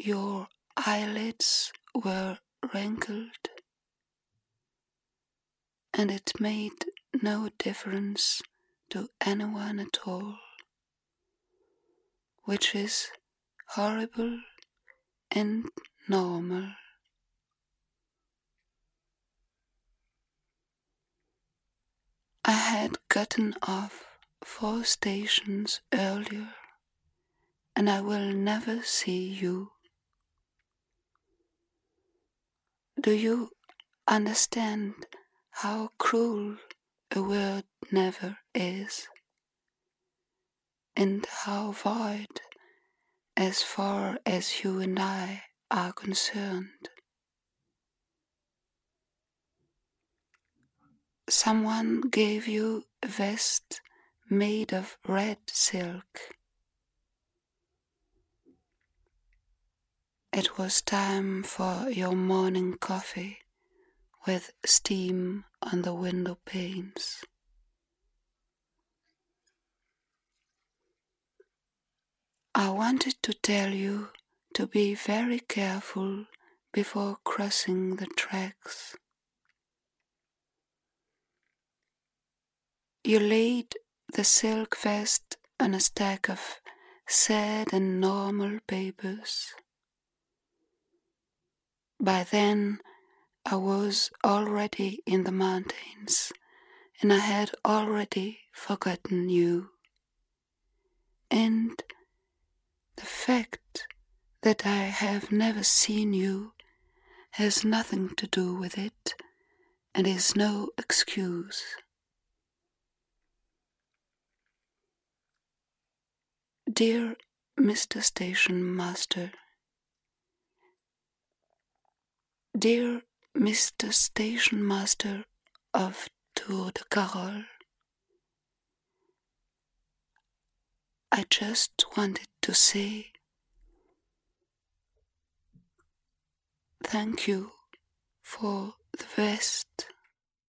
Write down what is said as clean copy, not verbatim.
your eyelids were wrinkled, and it made no difference to anyone at all, which is horrible and normal. I had gotten off 4 stations earlier, and I will never see you. Do you understand how cruel a word never is, and how void as far as you and I are concerned? Someone gave you a vest made of red silk. It was time for your morning coffee with steam on the window panes. I wanted to tell you to be very careful before crossing the tracks. You laid the silk vest on a stack of sad and normal papers. By then, I was already in the mountains, and I had already forgotten you. And the fact that I have never seen you has nothing to do with it, and is no excuse. Dear Mr. Station Master, dear Mr. Station Master of Tour de Carol, I just wanted to say thank you for the vest.